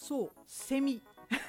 そうセミ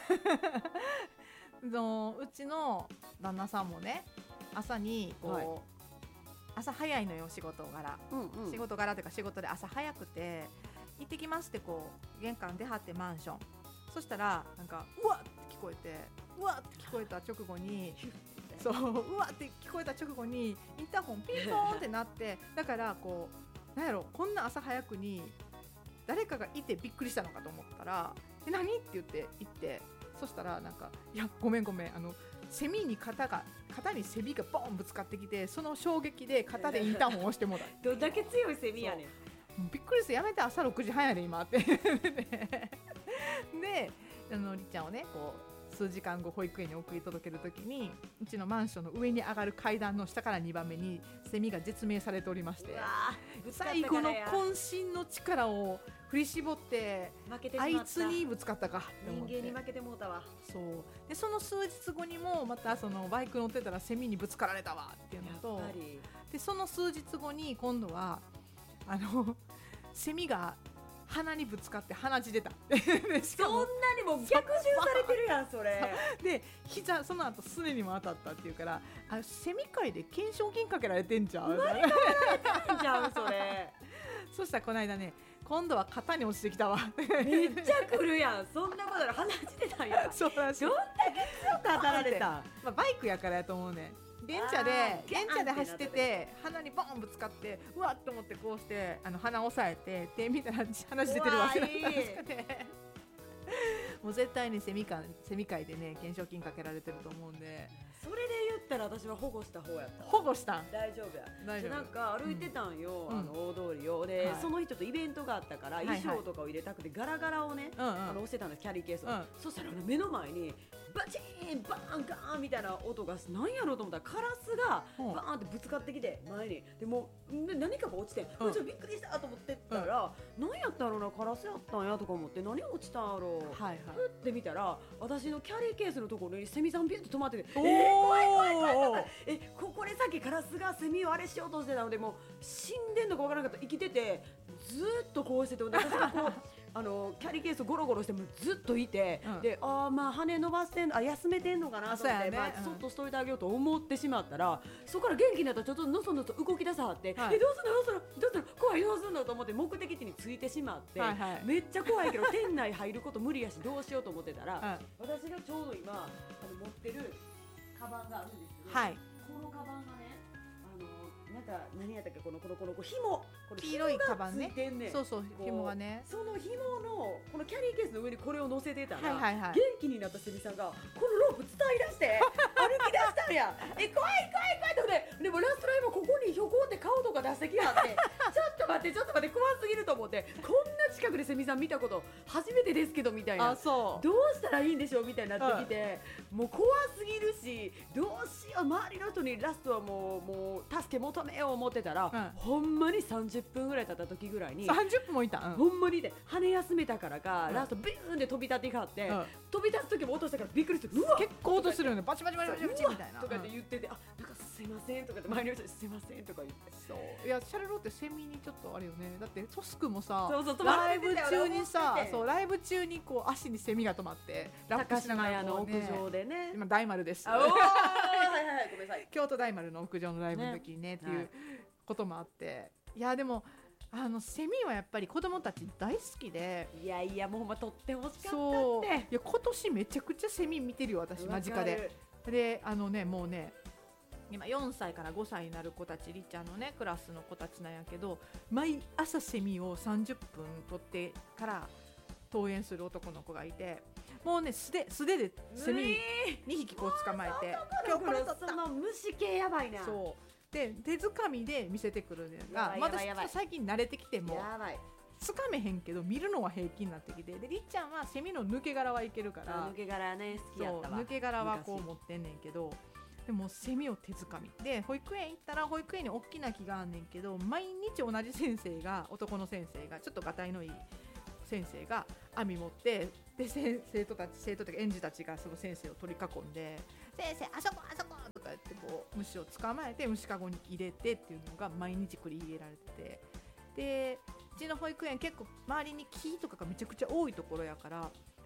うちの旦那さんもね朝にこう、はい、朝早いのよ仕事柄、仕事柄というか仕事で朝早くて行ってきますってこう玄関出はってマンションそしたらなんかうわって聞こえてうわって聞こえた直後にそううわって聞こえた直後にインターホンピンポーンってなってだからこうなんやろこんな朝早くに誰かがいてびっくりしたのかと思ったら何って言って行ってそしたらなんかいやごめんセミに肩にセミがボーンぶつかってきてその衝撃で肩でインターホン押してもらどんだけ強いセミやねんびっくりしてやめて朝6時半やで今ってでりっちゃんをねこう数時間後保育園に送り届けるときにうちのマンションの上に上がる階段の下から2番目にセミが絶命されておりまして最後の渾身の力を振り絞ってあいつにぶつかったか人間に負けてもうたわそうでその数日後にもまたそのバイク乗ってたらセミにぶつかられたわっていうのとでその数日後に今度はセミが鼻にぶつかって鼻血出たそんなにも逆襲されてるやんそれで膝その後すねにも当たったっていうからセミ界で懸賞金かけられてんじゃん生まれ変わられてんじゃんそれそしたらこの間ね今度は肩に落ちてきたわめっちゃ来るやんそんなことで鼻血出たんやそうらしいどんだけ強く当たられた、 バイクやからやと思うね電車で走ってて鼻にボンぶつかってうわっと思ってこうして鼻押さえて手見たら鼻血出てるわけだったんですかねもう絶対にセミ界でね懸賞金かけられてると思うんでそれで言ったら私は保護した方やった保護したん大丈夫やなんか歩いてたんよ、大通りをで、その日ちょっとイベントがあったから衣装とかを入れたくてガラガラをね押してたんですキャリーケースを、そしたら目の前にバチーンバーンガーンみたいな音が何やろうと思ったらカラスがバーンってぶつかってきて前にでも何かが落ちてちょっとびっくりしたと思ってたら何やったろうなカラスやったんやとか思って何落ちたんやろうふって見たら私のキャリーケースのところにセミさんビュッと止まってて怖いここでさっきカラスがセミをあれしようとしてたのでもう死んでんのかわからなかった生きててずっとこうしてて私がこうキャリーケースゴロゴロしてもずっといて、でまあ羽伸ばしてん休めてんのかなと思って、そっとしといてあげようと思ってしまったらそこから元気になったらちょっとのそのそ動き出さはって、どうすんの怖いどうすんのと思って目的地に着いてしまって、めっちゃ怖いけど店内入ること無理やしどうしようと思ってたら、私がちょうど今持ってるカバンがあるんですけど、このカバンがねなんか何やったっけこの紐黄色いカバンねそう紐がねその紐のこのキャリーケースの上にこれを乗せてたら、元気になったセミさんがこのロープ伝い出して歩き出したんや怖いとでもラストライブここにひょこって顔とか出してきやってちょっと待って怖すぎると思ってこんな近くでセミさん見たこと初めてですけどみたいなどうしたらいいんでしょうみたいになってきて、もう怖すぎるしどうしよう周りの人にラストはもう助け求めよう思ってたら、ほんまに30分ぐらい経った時ぐらいに 30分もいた、 ほんまにで羽休めたからか、ラストビューンで飛び立っていかって、飛び立つ時も落としたからびっくりして結構音するよねバチバチみたいなとかって言っててなんかすいませんとかって周りの人すいませんとか言ってそういやシャルローってセミにちょっとあれよねだってトスクもさそうライブ中にさライブ中にこう足にセミが止まってラップしながらの屋上でね今大丸ですごめんなさい京都大丸の屋上のライブの時にねっていうこともあっていやでもセミはやっぱり子供たち大好きでいやもう撮ってほしかったってそういや今年めちゃくちゃセミ見てるよ私間近でもうね今4歳から5歳になる子たちりっちゃんのねクラスの子たちなんやけど毎朝セミを30分撮ってから登園する男の子がいてもうね素手でセミ2匹こう捕まえて今日これ撮ったその虫系やばいなそうで手づかみで見せてくるのが私最近慣れてきてもつかめへんけど見るのは平気になってきてでりっちゃんはセミの抜け殻はいけるから抜け殻ね好きやったわ抜け殻はこう持ってんねんけどでもセミを手づかみで保育園行ったら保育園に大きな木があんねんけど毎日同じ先生が男の先生がちょっとがたいのいい先生が網持ってで生徒たち園児たちがその先生を取り囲んで先生あそことか言ってこう虫を捕まえて虫かごに入れてっていうのが毎日繰り入れられててでうちの保育園結構周りに木とかがめちゃくちゃ多いところやから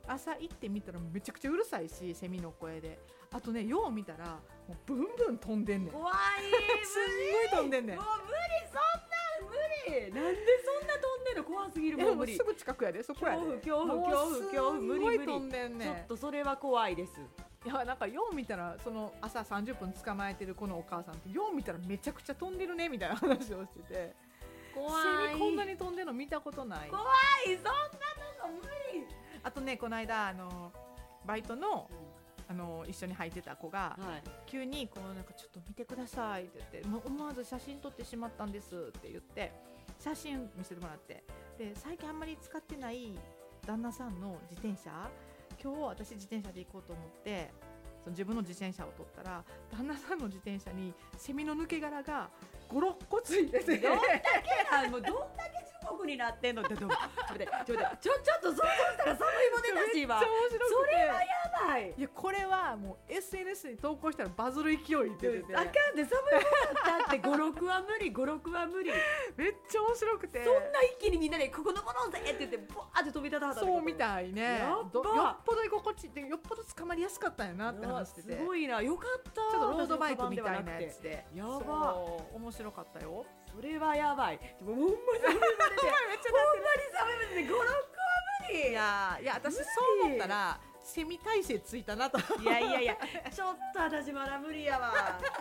朝行ってみたらめちゃくちゃうるさいし、セミの声で。あとね、よう見たらもうブンブン飛んでんねん。 怖いすんごい飛んでんねん。 もう無理、そんなん無理。なんでそんな飛んでんの、怖すぎる。もう無理。 すぐ近くやで、そこやで。 恐怖無理無理。 飛んでんねん。 ちょっとそれは怖いです。 いや、なんかよう見たら、その朝30分捕まえてるこのお母さんってよう見たらめちゃくちゃ飛んでるねみたいな話をしてて、 怖い。 セミこんなに飛んでるの見たことない。 怖い、そんなの無理。 あとね、この間バイトの一緒に入ってた子が、急にこうなんかちょっと見てくださいって言って、もう思わず写真撮ってしまったんですって言って写真見せてもらって、で最近あんまり使ってない旦那さんの自転車、今日私自転車で行こうと思ってその自分の自転車を取ったら、旦那さんの自転車にセミの抜け殻が5、6個ついてて、 どんだけもうどんだけ中国になってんのって、ちょっと想像したら寒いも出たし、今めっちゃ面白くて、 それはやばい。 いや、これはもう SNS に投稿したらバズる勢いって言ってて、 あかんで、寒いもんだって5、6は無理、5、6は無理。 めっちゃ面白くて、 そんな一気にみんなでここのものぜって言ってバーって飛び立たはった。 そうみたいね。 やっばよっぽど居心地ってよっぽど捕まりやすかったんやなって話してて、 すごいな、よかった。 ちょっとロードバイクみたいなやつで、 やば、 面白かったよ。 それはやばい。でもほんまに寒いまででほんまに寒いまでで5、6個は無理。 いや私そう思ったらセミ耐性ついたなと。 いやちょっと私まだ無理やわ。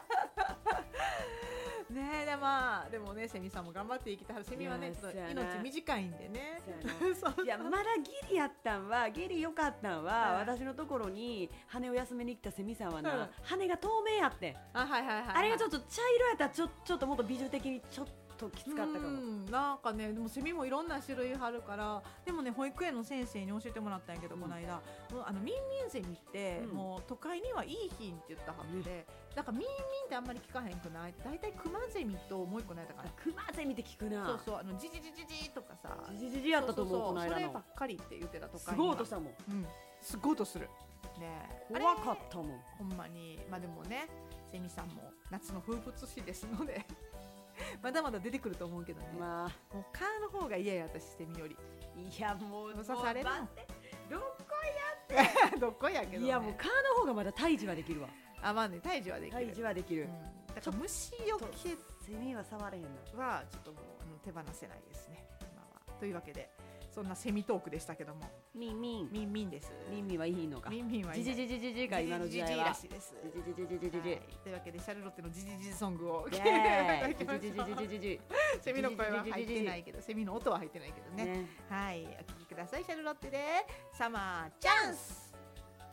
ねえ、でもね、セミさんも頑張って生きてはる。セミはね、ちょっと命短いんでね。 いや、まだギリやったんは、ギリ良かったんは、私のところに羽を休めに来たセミさんはな、羽が透明やってん。あれがちょっと茶色やったらちょっともっと美術的にちょっときつかったかも。 なんかね、でもセミもいろんな種類あるから、でもね、保育園の先生に教えてもらったんやけど、この間ミンミンゼミって、もう都会にはいい品って言ったはずで、なんかミンミンってあんまり聞かへんくない？だいたいクマゼミともう一個ないだから。 クマゼミって聞くな。 そう、ジジジジジとかさ、 ジジジやったと思う。この間のそればっかりって言ってた。都会にはすごい音したもん。 すごい音するね。 怖かったもん、 ほんまに。でもね、セミさんも夏の風物詩ですのでまだまだ出てくると思うけどね。もう蚊の方が嫌や、私セミより。 いや、もう刺されるもん。 どっこいやってどっこいやけどね。 いや、もう蚊の方がまだ退治はできるわ。 退治はできる。 退治はできる。 だから虫よけセミは触れへんのはちょっともう手放せないですね、今は。というわけで、そんなセミトークでしたけども、 ミンミンです。ミンミンはいいのか。 ミンミンはいい。 ジジジジジが今の時代はらしいです。 ジジジジジジジ。 というわけで、シャルロッテのジジジソングを聴いていただきましょう。 セミの声は入ってないけど、セミの音は入ってないけどね。はい、お聴きください。シャルロッテでサマーチャンス。